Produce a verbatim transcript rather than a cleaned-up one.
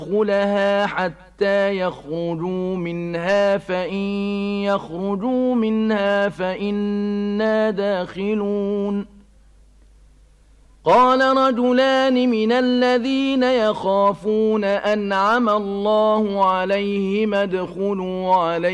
يدخلها حتى يخرجوا منها فإن يخرجوا منها فإنا داخلون قال رجلان من الذين يخافون أنعم الله عليهم ادخلوا عليهم